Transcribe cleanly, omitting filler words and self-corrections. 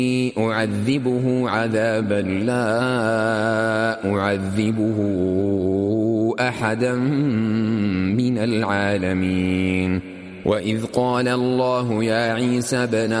أعذبه عذابا لا أعذبه أحدا من العالمين. وإذ قال الله يا عيسى ابن